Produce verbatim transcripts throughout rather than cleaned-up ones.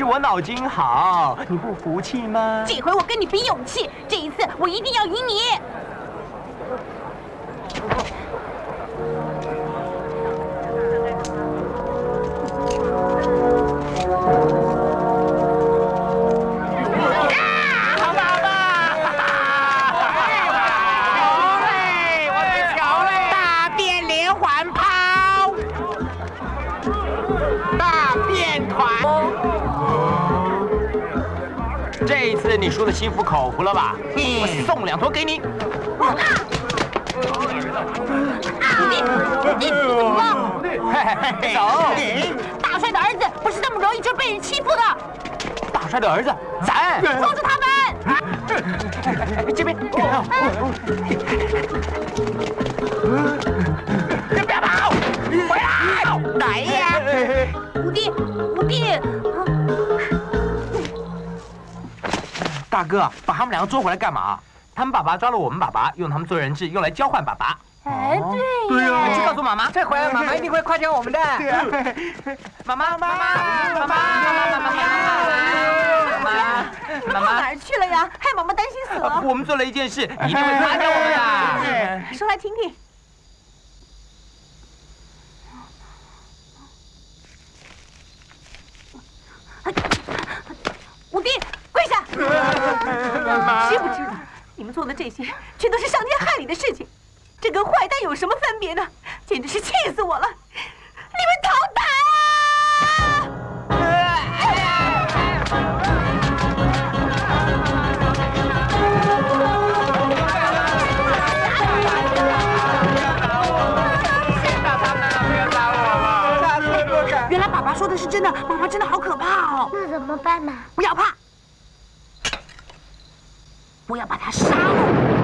是我脑筋好，你不服气吗？ 这回我跟你比勇气，这一次我一定要赢你。 这一次你输的心服口服了吧？我送两坨给你。 啊！你你你怎么了？ 走！ 大帅的儿子不是这么容易就被人欺负的。 大帅的儿子，咱抓住他们！ 这边。别跑！回来！ 来呀！五弟，五弟。 大哥，把他们两个捉回来干嘛？他们爸爸抓了我们爸爸，用他们做人质，用来交换爸爸。 哎，对对呀， 呀。 去告诉妈妈， 这回妈妈一定会夸奖我们的。 对呀，妈妈，妈妈，妈妈，妈妈，妈妈，妈妈， 你们跑哪儿去了呀？害妈妈担心死了。 我们做了一件事，你一定会夸奖我们的。 说来听听。五弟，跪下！知不知道，你们做的这些，全都是伤天害理的事情，这跟坏蛋有什么分别呢？简直是气死我了！你们逃打啊！原来爸爸说的是真的，妈妈真的好可怕哦！ 那怎么办呢？ 不要怕，不要把他杀了。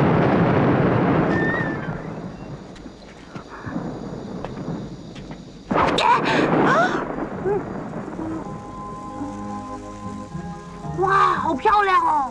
哇，好漂亮哦！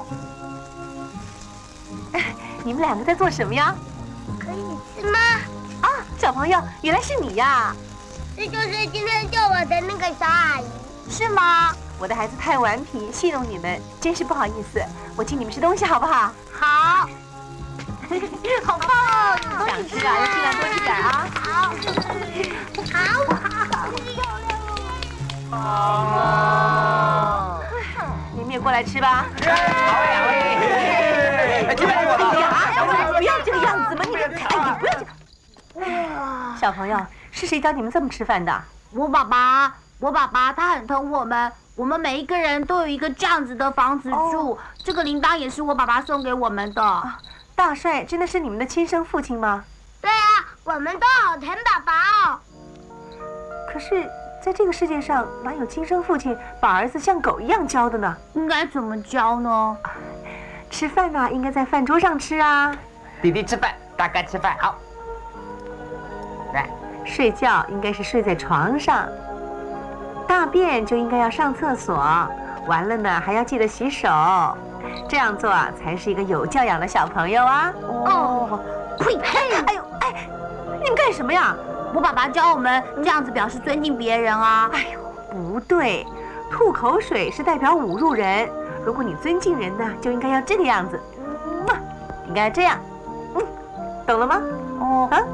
你们两个在做什么呀？ 可以吃吗？ 啊，小朋友，原来是你呀！ 这就是今天救我的那个小阿姨， 是吗？我的孩子太顽皮，戏弄你们，真是不好意思。我请你们吃东西好不好？ 好， 好棒哦！想吃啊，要尽量多吃点啊。 好，好，好漂亮哦！ 你们也过来吃吧。 好呀，哎，这边给我哎呀，不要这个样子嘛！你们，哎，你不要这样。小朋友，是谁教你们这么吃饭的？ 我爸爸，我爸爸他很疼我们，我们每一个人都有一个这样子的房子住。哦、这个铃铛也是我爸爸送给我们的。啊、 大帅真的是你们的亲生父亲吗？ 对啊，我们都好疼爸爸哦。 可是，在这个世界上，哪有亲生父亲把儿子像狗一样教的呢？ 应该怎么教呢？ 吃饭呢、啊，应该在饭桌上吃啊。 弟弟吃饭，大哥吃饭，好。来， 睡觉应该是睡在床上。大便就应该要上厕所，完了呢还要记得洗手，这样做啊才是一个有教养的小朋友啊。 哦，呸呸！ 哎呦哎，你们干什么呀？ 我爸爸教我们这样子表示尊敬别人啊。 哎呦，不对，吐口水是代表侮辱人。如果你尊敬人呢，就应该要这个样子，嗯，应该这样，嗯，懂了吗？ 哦， 啊，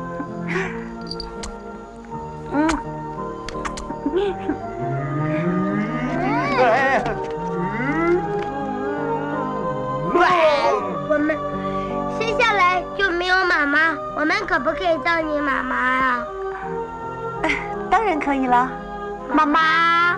嗯。 我们生下来就没有妈妈，我们可不可以叫你妈妈啊？ 当然可以了， 妈妈。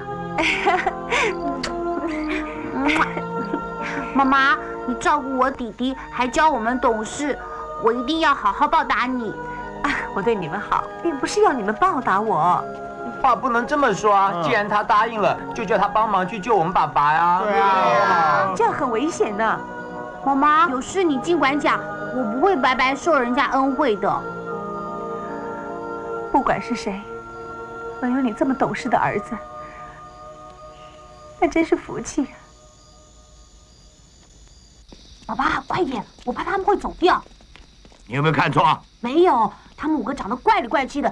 妈妈，你照顾我弟弟，还教我们懂事，我一定要好好报答你。 啊，我对你们好，并不是要你们报答我。 话不能这么说啊！既然他答应了，就叫他帮忙去救我们爸爸呀。 对啊， 这样很危险呢。 妈妈，有事你尽管讲，我不会白白受人家恩惠的。 不管是谁，能有你这么懂事的儿子，那真是福气啊！ 爸爸，快点，我怕他们会走掉。 你有没有看错？ 没有，他们五个长得怪里怪气的，